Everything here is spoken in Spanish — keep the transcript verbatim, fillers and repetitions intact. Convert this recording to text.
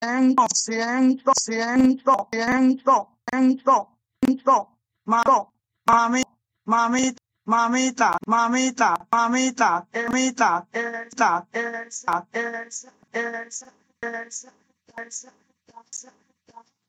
siento, siento, siento, siento, siento, siento, mato, mami, mamita, mamita, mamita, mamita, emita, esa, esa, esa, esa, esa, esa, esa, esa.